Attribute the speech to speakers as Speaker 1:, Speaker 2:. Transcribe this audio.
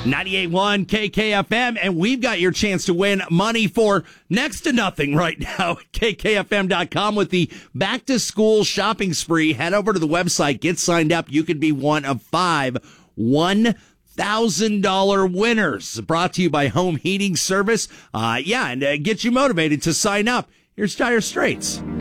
Speaker 1: 98.1 KKFM, and we've got your chance to win money for next to nothing right now at KKFM.com with the back-to-school shopping spree. Head over to the website, get signed up. You could be one of 5 $1,000 winners. Brought to you by Home Heating Service. And get you motivated to sign up. Here's Dire Straits.